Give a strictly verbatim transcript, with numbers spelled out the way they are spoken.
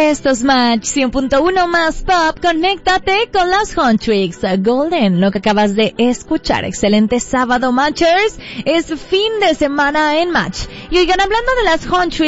Esto es Match cien punto uno más Pop. Conéctate con las Huntrix Golden. Lo que acabas de escuchar. Excelente sábado, Matchers. Es fin de semana en Match. Y oigan, hablando de las Huntrix